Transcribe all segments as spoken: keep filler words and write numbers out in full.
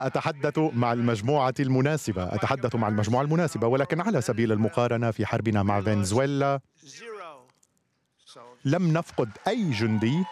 أتحدث مع المجموعة المناسبة، أتحدث مع المجموعة المناسبة، ولكن على سبيل المقارنة في حربنا مع فنزويلا لم نفقد أي جندي.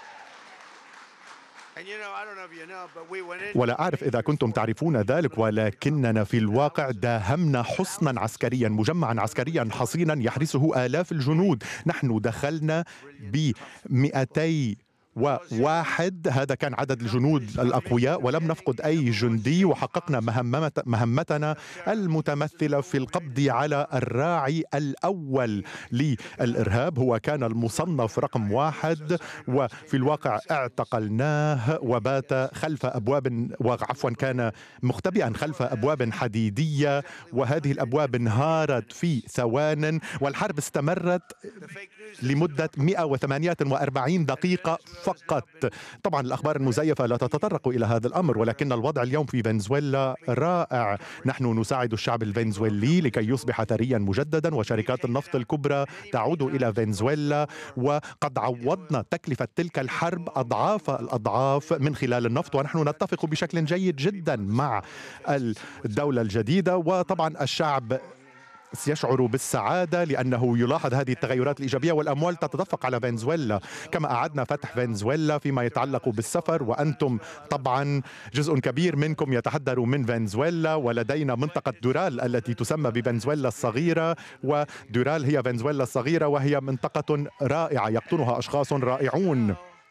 ولا أعرف إذا كنتم تعرفون ذلك، ولكننا في الواقع داهمنا حصنا عسكريا، مجمعا عسكريا حصينا يحرسه آلاف الجنود. نحن دخلنا بمئتي وواحد، هذا كان عدد الجنود الأقوياء، ولم نفقد أي جندي، وحققنا مهمتنا المتمثلة في القبض على الراعي الأول للإرهاب. هو كان المصنف رقم واحد، وفي الواقع اعتقلناه وبات خلف أبواب، وعفوا كان مختبئا خلف أبواب حديدية، وهذه الأبواب انهارت في ثوان، والحرب استمرت لمدة مئة وثمانية وأربعين دقيقة فقط. طبعا الأخبار المزيفة لا تتطرق إلى هذا الأمر، ولكن الوضع اليوم في فنزويلا رائع. نحن نساعد الشعب الفنزويلي لكي يصبح ثريا مجددا، وشركات النفط الكبرى تعود إلى فنزويلا، وقد عوضنا تكلفة تلك الحرب أضعاف الأضعاف من خلال النفط، ونحن نتفق بشكل جيد جدا مع الدولة الجديدة. وطبعا الشعب يشعر بالسعادة لأنه يلاحظ هذه التغيرات الإيجابية، والأموال تتدفق على فنزويلا. كما أعدنا فتح فنزويلا فيما يتعلق بالسفر، وأنتم طبعا جزء كبير منكم يتحدر من فنزويلا، ولدينا منطقة دورال التي تسمى بفنزويلا الصغيرة، ودورال هي فنزويلا الصغيرة، وهي منطقة رائعة يقطنها أشخاص رائعون.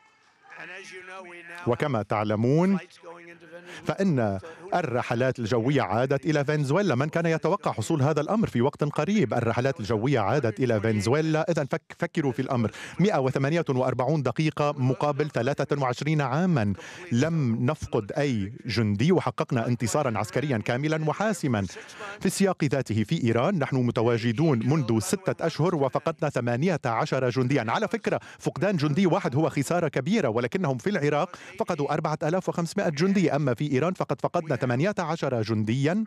وكما تعلمون فإن الرحلات الجوية عادت إلى فنزويلا. من كان يتوقع حصول هذا الأمر في وقت قريب؟ الرحلات الجوية عادت إلى فنزويلا. إذن فك فكروا في الأمر، مئة وثمانية وأربعين دقيقة مقابل ثلاثة وعشرين عاما لم نفقد أي جندي، وحققنا انتصارا عسكريا كاملا وحاسما. في السياق ذاته في إيران نحن متواجدون منذ ستة أشهر وفقدنا ثمانية عشر جنديا. على فكرة فقدان جندي واحد هو خسارة كبيرة، ولكنهم في العراق فقدوا أربعة آلاف وخمسمائة جندي، أما في إيران فقد فقدنا ثمانية عشر جنديا.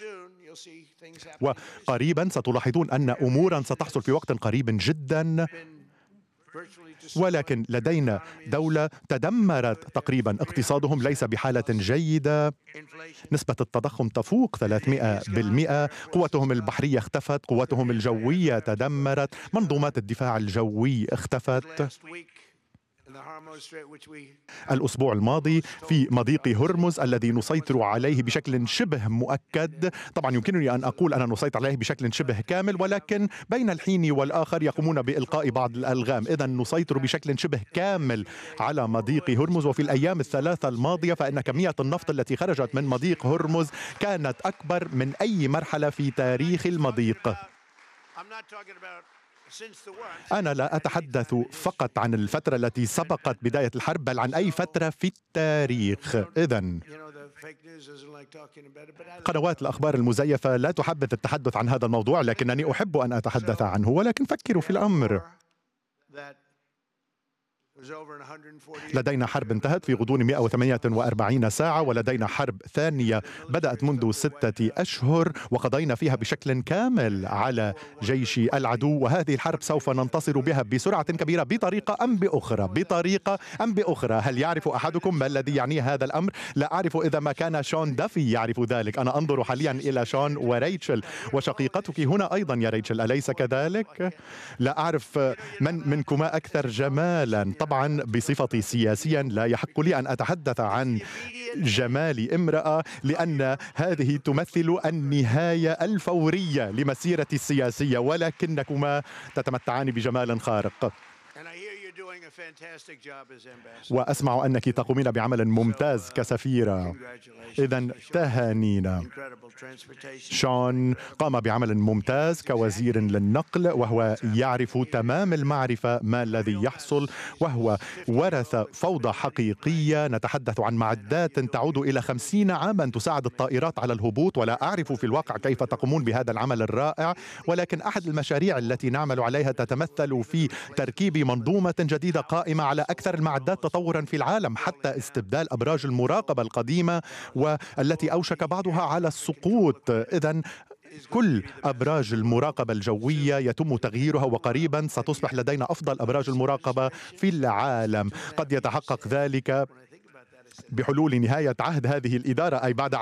وقريبا ستلاحظون أن أمورا ستحصل في وقت قريب جدا. ولكن لدينا دولة تدمرت تقريبا، اقتصادهم ليس بحالة جيدة، نسبة التضخم تفوق ثلاثمائة بالمئة، قوتهم البحرية اختفت، قوتهم الجوية تدمرت، منظومات الدفاع الجوي اختفت. الأسبوع الماضي في مضيق هرمز الذي نسيطر عليه بشكل شبه مؤكد، طبعا يمكنني أن أقول أن نسيطر عليه بشكل شبه كامل، ولكن بين الحين والآخر يقومون بإلقاء بعض الألغام. إذن نسيطر بشكل شبه كامل على مضيق هرمز. وفي الأيام الثلاثة الماضية فإن كمية النفط التي خرجت من مضيق هرمز كانت أكبر من أي مرحلة في تاريخ المضيق. أنا لا أتحدث فقط عن الفترة التي سبقت بداية الحرب، بل عن أي فترة في التاريخ. إذن قنوات الأخبار المزيفة لا تحبذ التحدث عن هذا الموضوع، لكنني أحب أن أتحدث عنه. ولكن فكروا في الأمر، لدينا حرب انتهت في غضون مئة وثمانية وأربعين ساعة، ولدينا حرب ثانية بدأت منذ ستة أشهر وقضينا فيها بشكل كامل على جيش العدو. وهذه الحرب سوف ننتصر بها بسرعة كبيرة بطريقة أم بأخرى، بطريقة أم بأخرى. هل يعرف أحدكم ما الذي يعنيه هذا الأمر؟ لا أعرف إذا ما كان شون دافي يعرف ذلك. أنا أنظر حاليا إلى شون وريتشل، وشقيقتك هنا أيضا يا ريتشل، أليس كذلك؟ لا أعرف من منكما أكثر جمالا. طبعا بصفتي سياسيا لا يحق لي أن أتحدث عن جمال امرأة، لأن هذه تمثل النهاية الفورية لمسيرتي السياسية، ولكنكما تتمتعان بجمال خارق. وأسمع أنك تقومين بعمل ممتاز كسفيرة، إذن تهانينا. شون قام بعمل ممتاز كوزير للنقل، وهو يعرف تمام المعرفة ما الذي يحصل، وهو ورث فوضى حقيقية. نتحدث عن معدات تعود إلى خمسين عاما تساعد الطائرات على الهبوط، ولا أعرف في الواقع كيف تقومون بهذا العمل الرائع. ولكن أحد المشاريع التي نعمل عليها تتمثل في تركيب منظومة جديدة قائمة على أكثر المعدات تطورا في العالم، حتى استبدال أبراج المراقبة القديمة والتي أوشك بعضها على السقوط. إذن كل أبراج المراقبة الجوية يتم تغييرها، وقريبا ستصبح لدينا أفضل أبراج المراقبة في العالم. قد يتحقق ذلك بحلول نهاية عهد هذه الإدارة، أي بعد